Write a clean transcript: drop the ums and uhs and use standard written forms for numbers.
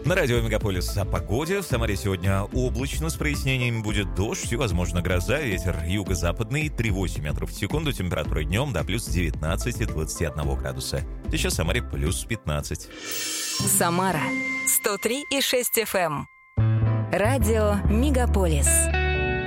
На радио Мегаполис о погоде. В Самаре сегодня облачно, с прояснениями будет дождь и, возможно, гроза. Ветер юго-западный 3,8 метров в секунду. Температура днем до плюс 19 и 21 градуса. Сейчас в Самаре плюс 15. Самара 103,6 FM. Радио Мегаполис.